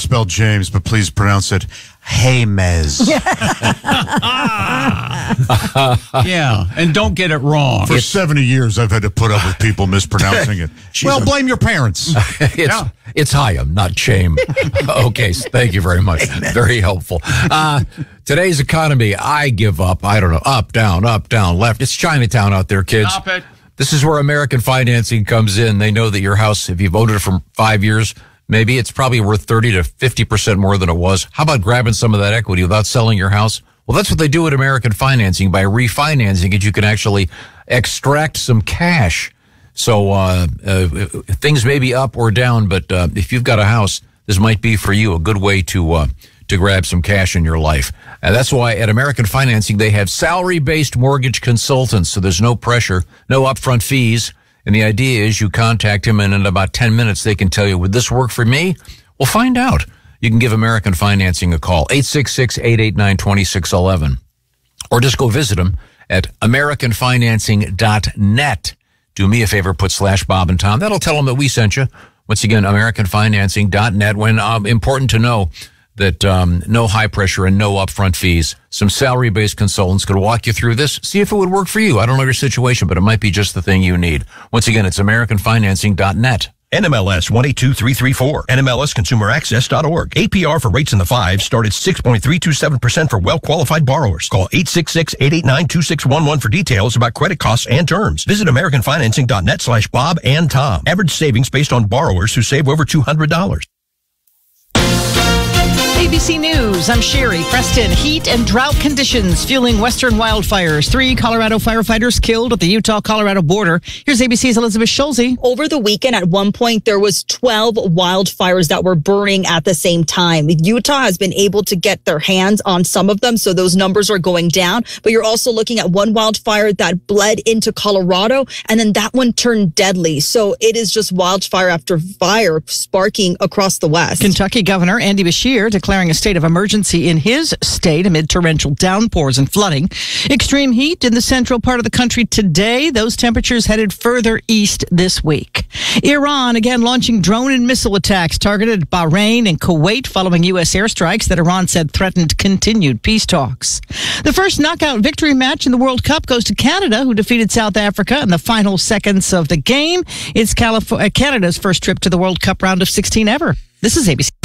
spell James, but please pronounce it James. Yeah, and don't get it wrong. For 70 years, I've had to put up with people mispronouncing it. Well, blame your parents. It's Chaim, not Chame. Okay, so thank you very much. Amen. Very helpful. Today's economy, I give up. I don't know. Up, down, left. It's Chinatown out there, kids. Stop it. This is where American Financing comes in. They know that your house, if you've owned it for 5 years, maybe it's probably worth 30 to 50% more than it was. How about grabbing some of that equity without selling your house? Well, that's what they do at American Financing. By refinancing it, you can actually extract some cash. So things may be up or down, but if you've got a house, this might be for you a good way to grab some cash in your life. And that's why at American Financing, they have salary-based mortgage consultants. So there's no pressure, no upfront fees. And the idea is you contact him, and in about 10 minutes, they can tell you, would this work for me? Well, find out. You can give American Financing a call, 866-889-2611. Or just go visit them at AmericanFinancing.net. Do me a favor, put /Bob and Tom. That'll tell them that we sent you. Once again, AmericanFinancing.net. When important to know that no high pressure and no upfront fees. Some salary-based consultants could walk you through this, see if it would work for you. I don't know your situation, but it might be just the thing you need. Once again, it's AmericanFinancing.net. NMLS 182334, NMLSConsumerAccess.org. APR for rates in the fives start at 6.327% for well-qualified borrowers. Call 866-889-2611 for details about credit costs and terms. Visit AmericanFinancing.net /Bob and Tom. Average savings based on borrowers who save over $200. ABC News, I'm Sherry. Preston, heat and drought conditions fueling western wildfires. 3 Colorado firefighters killed at the Utah-Colorado border. Here's ABC's Elizabeth Schulze. Over the weekend, at one point, there was 12 wildfires that were burning at the same time. Utah has been able to get their hands on some of them, so those numbers are going down. But you're also looking at one wildfire that bled into Colorado, and then that one turned deadly. So it is just wildfire after fire sparking across the West. Kentucky Governor Andy Beshear declaring a state of emergency in his state amid torrential downpours and flooding. Extreme heat in the central part of the country today. Those temperatures headed further east this week. Iran again launching drone and missile attacks targeted at Bahrain and Kuwait following U.S. airstrikes that Iran said threatened continued peace talks. The first knockout victory match in the World Cup goes to Canada, who defeated South Africa in the final seconds of the game. It's Canada's first trip to the World Cup round of 16 ever. This is ABC.